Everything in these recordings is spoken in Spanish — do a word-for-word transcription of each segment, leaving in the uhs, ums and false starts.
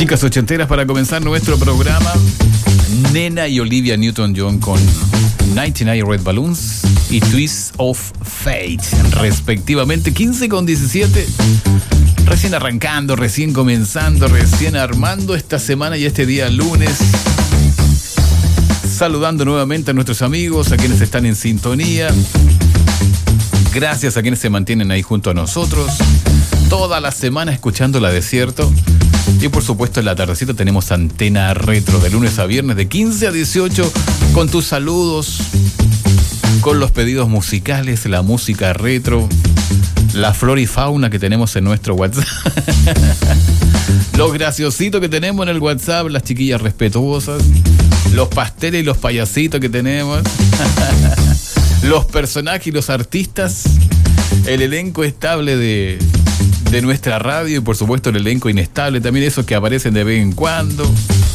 Chicas ochenteras para comenzar nuestro programa. Nena y Olivia Newton-John con noventa y nueve Red Balloons y Twist of Fate, respectivamente. Quince con diecisiete. Recién arrancando, recién comenzando, recién armando esta semana y este día lunes. Saludando nuevamente a nuestros amigos, a quienes están en sintonía. Gracias a quienes se mantienen ahí junto a nosotros. Toda la semana escuchando La Desierto. Y por supuesto en la tardecita tenemos Antena Retro de lunes a viernes de quince a dieciocho con tus saludos, con los pedidos musicales, la música retro, la flora y fauna que tenemos en nuestro WhatsApp, los graciositos que tenemos en el WhatsApp, las chiquillas respetuosas, los pasteles y los payasitos que tenemos, los personajes y los artistas, el elenco estable de... de nuestra radio y por supuesto el elenco inestable, también esos que aparecen de vez en cuando,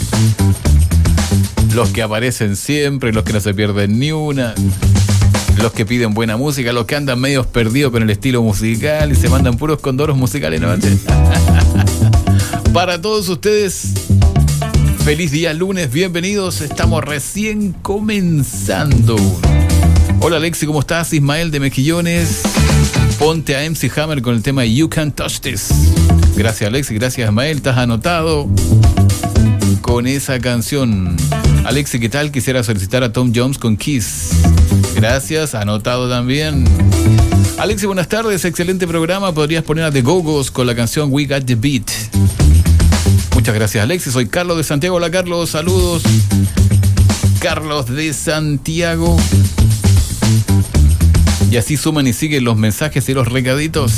los que aparecen siempre, los que no se pierden ni una, los que piden buena música, los que andan medios perdidos con el estilo musical y se mandan puros condoros musicales, ¿no? Para todos ustedes, feliz día lunes, bienvenidos, estamos recién comenzando. Hola Alexi, ¿cómo estás? Ismael de Mejillones. Ponte a M C Hammer con el tema You Can't Touch This. Gracias Alexi, gracias Ismael, estás anotado con esa canción. Alexi, ¿qué tal? Quisiera solicitar a Tom Jones con Kiss. Gracias, anotado también. Alexi, buenas tardes, excelente programa. Podrías poner a The Go-Go's con la canción We Got The Beat. Muchas gracias Alexi, soy Carlos de Santiago. Hola Carlos, saludos. Carlos de Santiago. Y así suman y siguen los mensajes y los recaditos.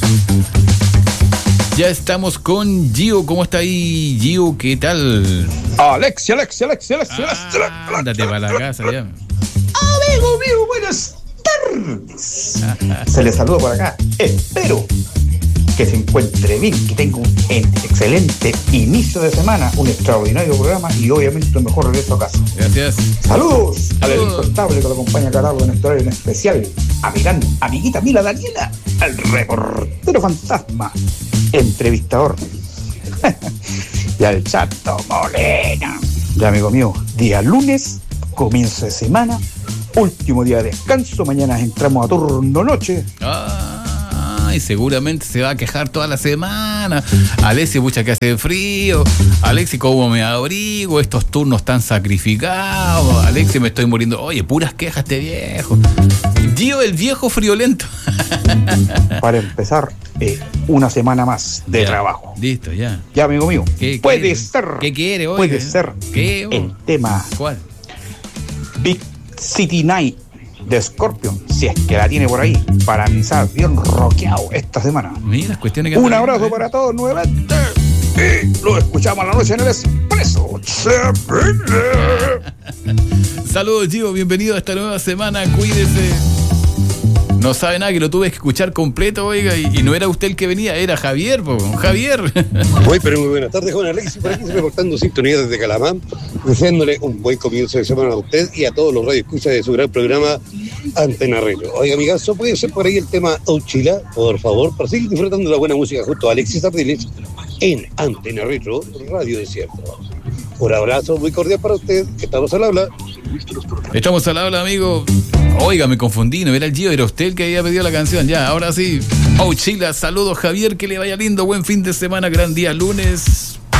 Ya estamos con Gio. ¿Cómo está ahí, Gio? ¿Qué tal? Alexia, Alexia, Alexia, Alexia, Alexia. Ah, ándate para la casa ya. Amigo mío, buenas tardes. Se les saluda por acá. Espero que se encuentre bien, que tenga un excelente inicio de semana, un extraordinario programa y obviamente un mejor regreso a casa. Gracias. Saludos al elenco estable que lo acompaña cada uno en este horario en especial. A mi gran amiguita Mila Daniela, al reportero fantasma, entrevistador y al Chato Molina. Ya, amigo mío, día lunes, comienzo de semana, último día de descanso, mañana entramos a turno noche. Ah. Y seguramente se va a quejar toda la semana. Alexi, pucha que hace frío. Alexi, ¿cómo me abrigo? Estos turnos tan sacrificados. Alexi, me estoy muriendo. Oye, puras quejas este viejo. Gio, el viejo friolento. Para empezar, eh, una semana más de ya, trabajo. Listo, ya. Ya, amigo mío. ¿Qué puede quiere? ser. ¿Qué quiere hoy? Puede ser. ¿Qué? El tema. ¿Cuál? Big City Night de Scorpion, si es que la tiene por ahí, para analizar bien rockeado esta semana. Mira, cuestiones que un abrazo para todos nuevamente y lo escuchamos a la noche en el Expreso. Saludos, Gio, bienvenido a esta nueva semana, cuídese. No sabe nada que lo tuve que escuchar completo, oiga, y, y no era usted el que venía, era Javier, po, Javier. Muy, pero muy buenas tardes, Juan Alexis, por aquí se reportando sintonía desde Calamán, deseándole un buen comienzo de semana a usted y a todos los radioescuchas de su gran programa Antena Retro. Oiga, amigazo, ¿puede ser por ahí el tema Ouchila, por favor, para seguir disfrutando de la buena música junto a Alexis Ardiles en Antena Retro, Radio Desierto? Un abrazo muy cordial para usted, que estamos al habla. Estamos al habla, amigo. Oiga, me confundí, no era el Gio, era usted el que había pedido la canción. Ya, ahora sí. Oh, Chila, saludos, Javier, que le vaya lindo, buen fin de semana, gran día lunes.